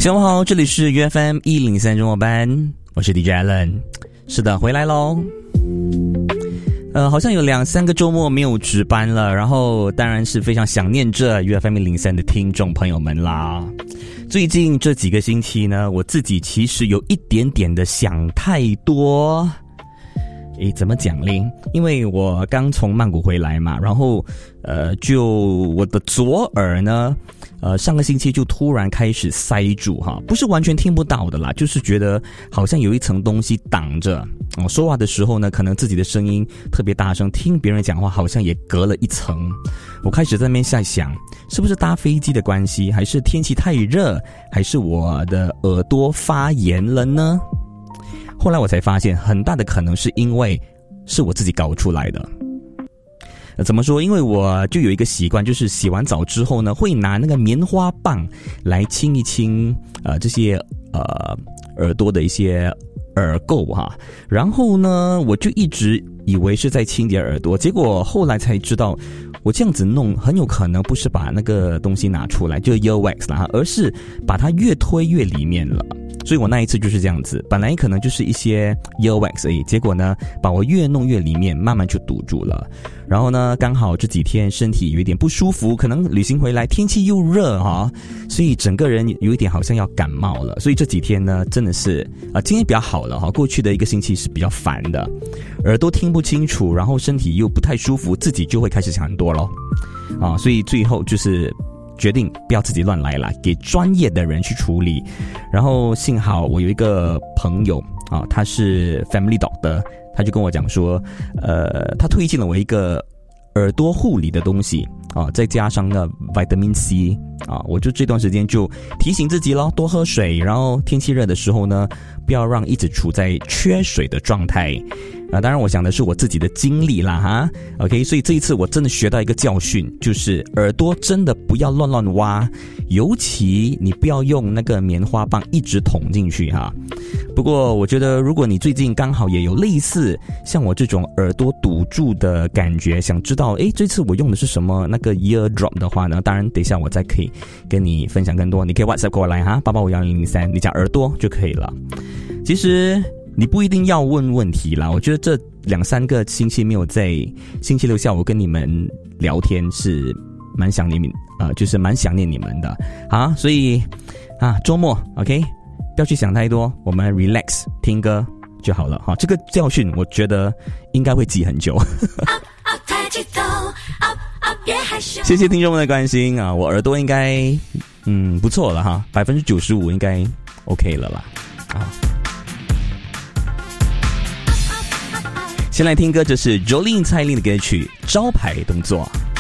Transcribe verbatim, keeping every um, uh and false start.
下午好，这里是 U F M 一零三周末班，我是 D J Allen。是的，回来咯。呃，好像有两三个周末没有值班了，然后当然是非常想念这 U F M 一零三的听众朋友们啦。最近这几个星期呢，我自己其实有一点点的想太多。诶，怎么讲嘞？因为我刚从曼谷回来嘛，然后呃，就我的左耳呢，呃，上个星期就突然开始塞住哈，不是完全听不到的啦，就是觉得好像有一层东西挡着。哦，说话的时候呢，可能自己的声音特别大声，听别人讲话好像也隔了一层。我开始在那边在想，是不是搭飞机的关系，还是天气太热，还是我的耳朵发炎了呢？后来我才发现，很大的可能是因为是我自己搞出来的。呃、怎么说？因为我就有一个习惯，就是洗完澡之后呢，会拿那个棉花棒来清一清呃这些呃耳朵的一些耳垢哈。然后呢，我就一直以为是在清洁耳朵，结果后来才知道，我这样子弄很有可能不是把那个东西拿出来，就是 earwax 啦，而是把它越推越里面了。所以我那一次就是这样子，本来可能就是一些 earwax 而已，结果呢，把我越弄越里面，慢慢就堵住了。然后呢，刚好这几天身体有一点不舒服，可能旅行回来天气又热哈，所以整个人有一点好像要感冒了。所以这几天呢，真的是啊、呃，今天比较好了哈，过去的一个星期是比较烦的，耳朵听不清楚，然后身体又不太舒服，自己就会开始想很多咯啊，所以最后就是决定不要自己乱来了，给专业的人去处理。然后幸好我有一个朋友啊，他是 family doctor， 他就跟我讲说，呃，他推荐了我一个耳朵护理的东西啊，再加上那 vitamin C 啊，我就这段时间就提醒自己咯，多喝水，然后天气热的时候呢，不要让一直处在缺水的状态。啊，当然我讲的是我自己的经历啦哈 ，OK， 所以这一次我真的学到一个教训，就是耳朵真的不要乱乱挖，尤其你不要用那个棉花棒一直捅进去哈。不过我觉得如果你最近刚好也有类似像我这种耳朵堵住的感觉，想知道诶这次我用的是什么那个 ear drop 的话呢，当然等一下我再可以跟你分享更多，你可以 WhatsApp 过来哈，八八五一零零三，你讲耳朵就可以了。其实你不一定要问问题啦，我觉得这两三个星期没有在星期六下午跟你们聊天是蛮想念你呃，就是蛮想念你们的啊，所以啊周末 OK， 不要去想太多，我们 relax 听歌就好了哈。这个教训我觉得应该会记很久。谢谢听众们的关心啊，我耳朵应该嗯不错了哈，百分之九十五应该 OK 了啦啊。先来听歌，这是 Jolin 蔡依林的歌曲《招牌动作》。